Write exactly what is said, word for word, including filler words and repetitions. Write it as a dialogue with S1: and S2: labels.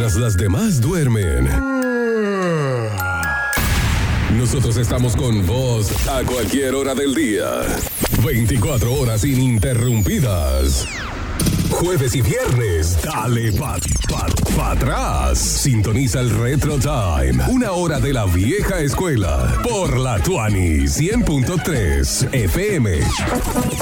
S1: mientras las demás duermen. Nosotros estamos con vos a cualquier hora del día. veinticuatro horas ininterrumpidas. Jueves y viernes, dale pa, pa, pa atrás. Sintoniza el Retro Time. Una hora de la vieja escuela. Por la Tuani cien punto tres F M.